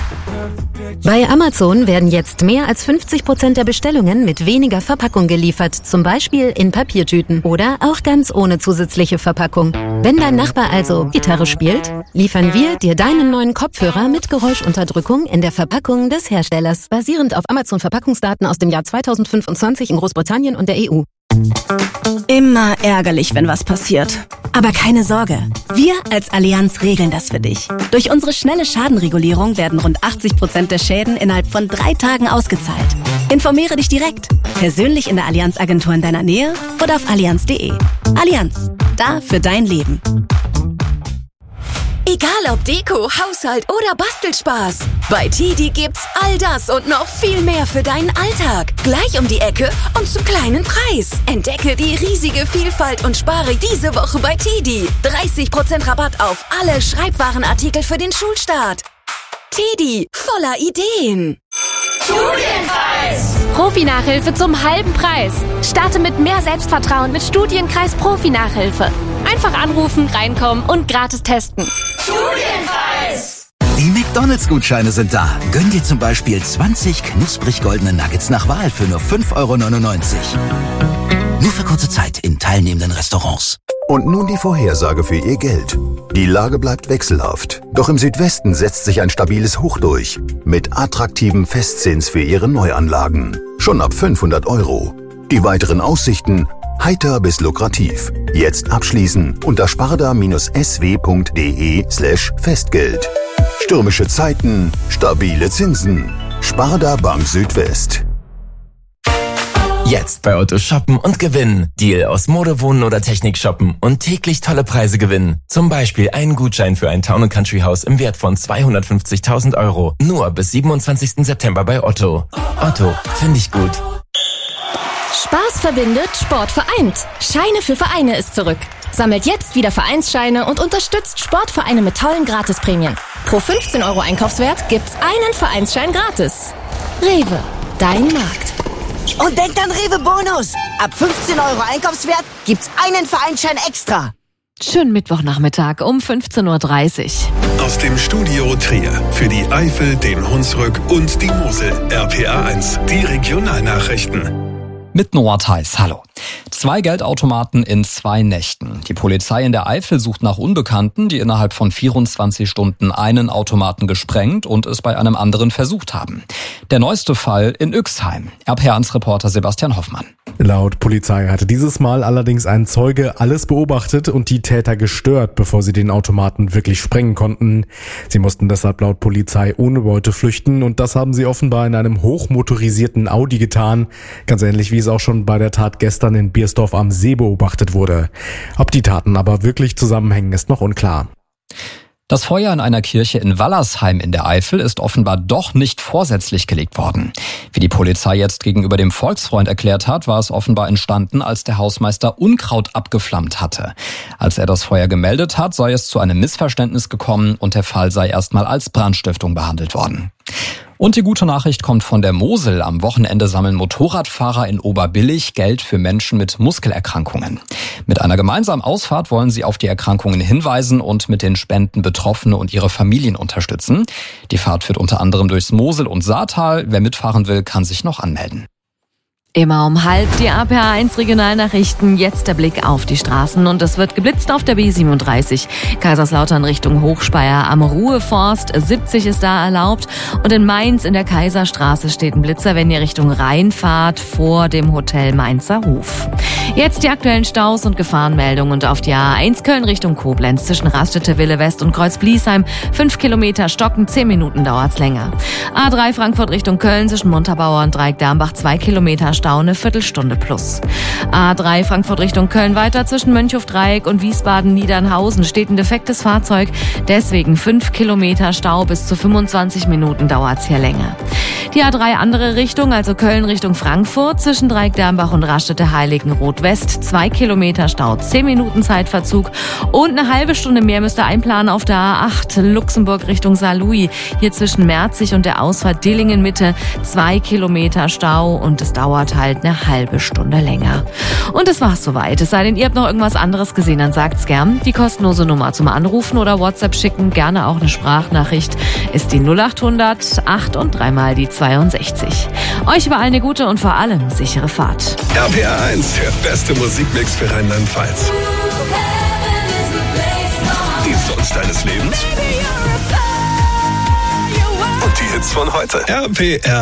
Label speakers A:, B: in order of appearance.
A: Bei Amazon werden jetzt mehr als 50% der Bestellungen mit weniger Verpackung geliefert, zum Beispiel in Papiertüten oder auch ganz ohne zusätzliche Verpackung. Wenn dein Nachbar also Gitarre spielt, liefern wir dir deinen neuen Kopfhörer mit Geräuschunterdrückung in der Verpackung des Herstellers, basierend auf Amazon-Verpackungsdaten aus dem Jahr 2025 in Großbritannien und der EU.
B: Immer ärgerlich, wenn was passiert. Aber keine Sorge, wir als Allianz regeln das für dich. Durch unsere schnelle Schadenregulierung werden rund 80% der Schäden innerhalb von 3 Tagen ausgezahlt. Informiere dich direkt, persönlich in der Allianz-Agentur in deiner Nähe oder auf allianz.de. Allianz, da für dein Leben.
C: Egal ob Deko, Haushalt oder Bastelspaß. Bei TIDI gibt's all das und noch viel mehr für deinen Alltag. Gleich um die Ecke und zum kleinen Preis. Entdecke die riesige Vielfalt und spare diese Woche bei TIDI. 30% Rabatt auf alle Schreibwarenartikel für den Schulstart. TIDI, voller Ideen.
D: Studienkreis! Profi-Nachhilfe zum halben Preis. Starte mit mehr Selbstvertrauen mit Studienkreis Profi-Nachhilfe. Einfach anrufen, reinkommen und gratis testen.
E: Studienkreis! Die McDonalds-Gutscheine sind da. Gönn dir zum Beispiel 20 knusprig goldene Nuggets nach Wahl für nur 5,99 €. Nur für kurze Zeit in teilnehmenden Restaurants.
F: Und nun die Vorhersage für Ihr Geld. Die Lage bleibt wechselhaft. Doch im Südwesten setzt sich ein stabiles Hoch durch. Mit attraktivem Festzins für Ihre Neuanlagen. Schon ab 500 €. Die weiteren Aussichten: heiter bis lukrativ. Jetzt abschließen unter sparda-sw.de/Festgeld. Stürmische Zeiten, stabile Zinsen. Sparda Bank Südwest.
G: Jetzt bei Otto shoppen und gewinnen. Deal aus Mode, Wohnen oder Technik shoppen und täglich tolle Preise gewinnen. Zum Beispiel einen Gutschein für ein Town & Country Haus im Wert von 250.000 €. Nur bis 27. September bei Otto. Otto, finde ich gut.
D: Spaß verbindet, Sport vereint. Scheine für Vereine ist zurück. Sammelt jetzt wieder Vereinsscheine und unterstützt Sportvereine mit tollen Gratisprämien. Pro 15 € Einkaufswert gibt's einen Vereinsschein gratis. Rewe, dein Markt.
H: Und denkt an Rewe Bonus. Ab 15 € Einkaufswert gibt's einen Vereinsschein extra.
I: Schönen Mittwochnachmittag um 15:30
J: Uhr. Aus dem Studio Trier für die Eifel, den Hunsrück und die Mosel. RPA 1, die Regionalnachrichten.
K: Mit Noah Theis, hallo. 2 Geldautomaten in 2 Nächten. Die Polizei in der Eifel sucht nach Unbekannten, die innerhalb von 24 Stunden einen Automaten gesprengt und es bei einem anderen versucht haben. Der neueste Fall in Uexheim. RPA1-Reporter Sebastian Hoffmann.
L: Laut Polizei hatte dieses Mal allerdings ein Zeuge alles beobachtet und die Täter gestört, bevor sie den Automaten wirklich sprengen konnten. Sie mussten deshalb laut Polizei ohne Beute flüchten und das haben sie offenbar in einem hochmotorisierten Audi getan. Ganz ähnlich wie es auch schon bei der Tat gestern in Biersdorf am See beobachtet wurde. Ob die Taten aber wirklich zusammenhängen, ist noch unklar.
K: Das Feuer in einer Kirche in Wallersheim in der Eifel ist offenbar doch nicht vorsätzlich gelegt worden. Wie die Polizei jetzt gegenüber dem Volksfreund erklärt hat, war es offenbar entstanden, als der Hausmeister Unkraut abgeflammt hatte. Als er das Feuer gemeldet hat, sei es zu einem Missverständnis gekommen und der Fall sei erstmal als Brandstiftung behandelt worden. Und die gute Nachricht kommt von der Mosel. Am Wochenende sammeln Motorradfahrer in Oberbillig Geld für Menschen mit Muskelerkrankungen. Mit einer gemeinsamen Ausfahrt wollen sie auf die Erkrankungen hinweisen und mit den Spenden Betroffene und ihre Familien unterstützen. Die Fahrt führt unter anderem durchs Mosel- und Saartal. Wer mitfahren will, kann sich noch anmelden.
I: Immer um 12:30 die RPA1 Regionalnachrichten. Jetzt der Blick auf die Straßen und es wird geblitzt auf der B37. Kaiserslautern Richtung Hochspeyer am Ruheforst. 70 ist da erlaubt. Und in Mainz in der Kaiserstraße steht ein Blitzer, wenn ihr Richtung Rhein fahrt, vor dem Hotel Mainzer Hof. Jetzt die aktuellen Staus und Gefahrenmeldungen und auf die A1 Köln Richtung Koblenz zwischen Raststätte Wille West und Kreuz-Bliesheim. 5 Kilometer stocken, 10 Minuten dauert's länger. A3 Frankfurt Richtung Köln zwischen Montabaur und Dreieck-Darmbach 2 Kilometer Stau, eine Viertelstunde plus. A3 Frankfurt Richtung Köln weiter zwischen Mönchhof-Dreieck und Wiesbaden-Niedernhausen steht ein defektes Fahrzeug. Deswegen 5 Kilometer Stau, bis zu 25 Minuten dauert's hier länger. Die A3 andere Richtung, also Köln Richtung Frankfurt zwischen Dreieck-Darmbach und Raststätte Heiligenroth West 2 Kilometer Stau, 10 Minuten Zeitverzug und eine halbe Stunde mehr müsst ihr einplanen auf der A8 Luxemburg Richtung Saarlouis. Hier zwischen Merzig und der Ausfahrt Dillingen Mitte 2 Kilometer Stau und es dauert halt eine halbe Stunde länger. Und das war's soweit. Es sei denn, ihr habt noch irgendwas anderes gesehen, dann sagt's gern. Die kostenlose Nummer zum Anrufen oder WhatsApp schicken, gerne auch eine Sprachnachricht, ist die 0800 8 und 3 mal die 62. Euch überall eine gute und vor allem sichere Fahrt.
J: RPR 1, der beste Musikmix für Rheinland-Pfalz. Die Songs deines Lebens und die Hits von heute. RPR